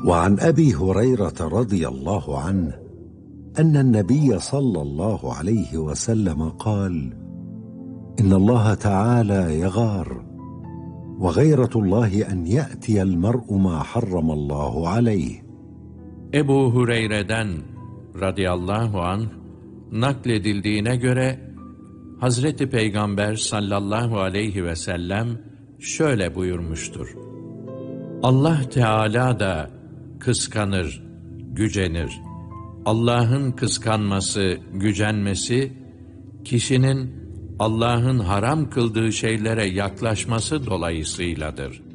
وعن أبي هريرة رضي الله عنه أن النبي صلى الله عليه وسلم قال: إن الله تعالى يغار، وغيرة الله أن يأتي المرء ما حرم الله عليه. Ebu Hureyre'den radıyallahu anh nakledildiğine göre Hazreti Peygamber sallallahu aleyhi ve sellem şöyle buyurmuştur: Allah Teala da kıskanır, gücenir. Allah'ın kıskanması, gücenmesi, kişinin Allah'ın haram kıldığı şeylere yaklaşması dolayısıyladır.